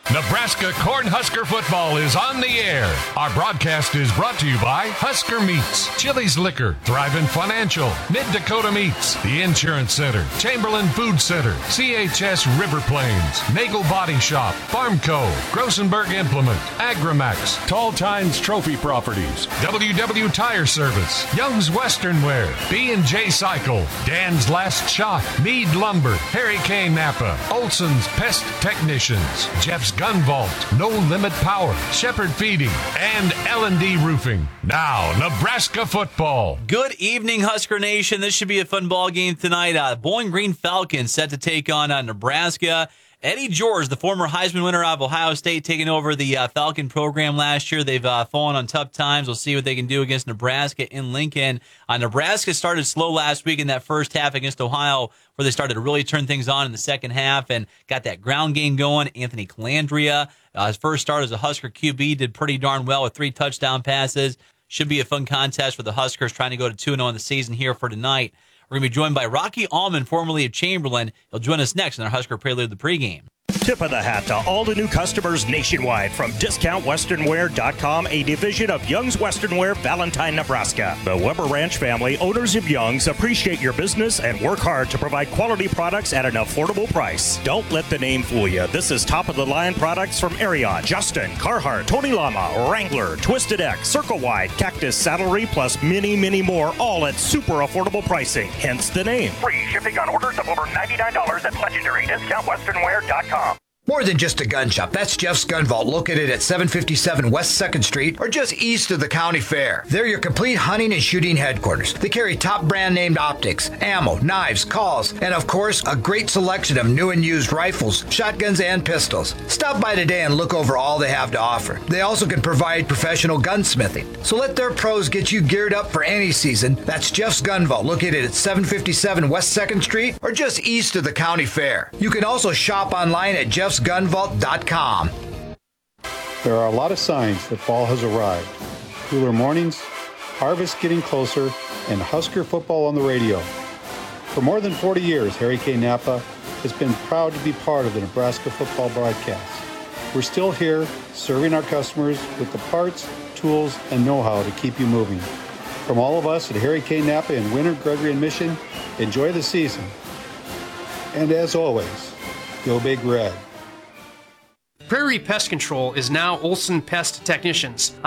Nebraska Cornhusker football is on the air. Our broadcast is brought to you by Husker Meats, Chili's Liquor, Thriving Financial, Mid-Dakota Meats, The Insurance Center, Chamberlain Food Center, CHS River Plains, Nagel Body Shop, Farmco, Grossenberg Implement, Agramax, Tall Times Trophy Properties, WW Tire Service, Young's Western Wear, B&J Cycle, Dan's Last Shot, Meade Lumber, Harry K. Napa, Olson's Pest Technicians, Jeff's Gun Vault, No Limit Power, Shepherd Feeding, and L&D Roofing. Now, Nebraska football. Good evening, Husker Nation. This should be a fun ball game tonight. Bowling Green Falcons set to take on Nebraska. Eddie George, the former Heisman winner out of Ohio State, taking over the Falcon program last year. They've fallen on tough times. We'll see what they can do against Nebraska in Lincoln. Nebraska started slow last week in that first half against Ohio, where they started to really turn things on in the second half and got that ground game going. Anthony Calandria, his first start as a Husker QB, did pretty darn well with 3 touchdown passes. Should be a fun contest for the Huskers trying to go to 2-0 in the season here for tonight. We're going to be joined by Rocky Allman, formerly of Chamberlain. He'll join us next in our Husker Prelude, the pregame. Tip of the hat to all the new customers nationwide from DiscountWesternwear.com, a division of Young's Western Wear, Valentine, Nebraska. The Weber Ranch family, owners of Young's, appreciate your business and work hard to provide quality products at an affordable price. Don't let the name fool you. This is top-of-the-line products from Ariat, Justin, Carhartt, Tony Lama, Wrangler, Twisted X, Circle Wide, Cactus Saddlery, plus many, many more, all at super affordable pricing. Hence the name. Free shipping on orders of over $99 at Legendary DiscountWesternwear.com. More than just a gun shop, that's Jeff's Gun Vault, located at 757 West 2nd Street, or just east of the county fair. They're your complete hunting and shooting headquarters. They carry top brand named optics, ammo, knives, calls, and of course, a great selection of new and used rifles, shotguns, and pistols. Stop by today and look over all they have to offer. They also can provide professional gunsmithing. So let their pros get you geared up for any season. That's Jeff's Gun Vault, located at 757 West 2nd Street, or just east of the county fair. You can also shop online at jeffsgunvault.com. There are a lot of signs that fall has arrived. Cooler mornings, harvest getting closer, and Husker football on the radio. For more than 40 years, Harry K. Napa has been proud to be part of the Nebraska football broadcast. We're still here, serving our customers with the parts, tools, and know-how to keep you moving. From all of us at Harry K. Napa in Winter, Gregory, and Mission, enjoy the season. And as always, go Big Red. Prairie Pest Control is now Olson Pest Technicians.